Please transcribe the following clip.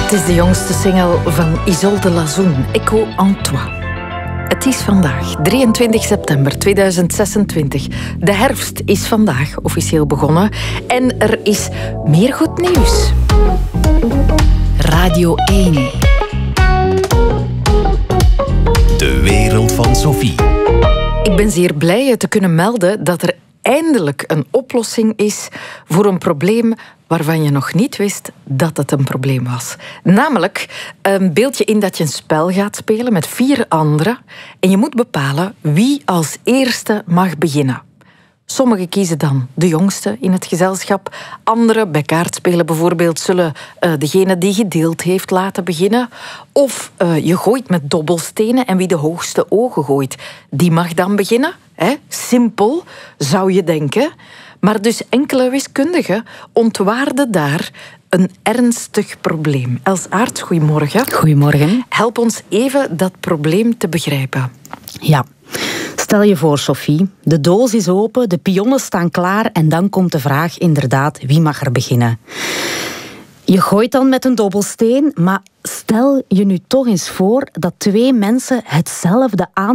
Het is de jongste single van Isolde Lazoun, Echo en toi. Het is vandaag, 23 september 2026. De herfst is vandaag officieel begonnen en er is meer goed nieuws. Radio 1. De wereld van Sophie. Ik ben zeer blij je te kunnen melden dat er eindelijk een oplossing is voor een probleem waarvan je nog niet wist dat het een probleem was. Namelijk, beeld je in dat je een spel gaat spelen met 4 anderen en je moet bepalen wie als eerste mag beginnen. Sommigen kiezen dan de jongste in het gezelschap. Anderen, bij kaartspelen bijvoorbeeld, zullen degene die gedeeld heeft laten beginnen. Of je gooit met dobbelstenen en wie de hoogste ogen gooit, die mag dan beginnen. Simpel, zou je denken. Maar dus enkele wiskundigen ontwaarden daar een ernstig probleem. Els Aerts, goedemorgen. Goedemorgen. Help ons even dat probleem te begrijpen. Ja. Stel je voor, Sophie, de doos is open, de pionnen staan klaar en dan komt de vraag inderdaad, wie mag er beginnen? Je gooit dan met een dobbelsteen, maar stel je nu toch eens voor dat 2 mensen hetzelfde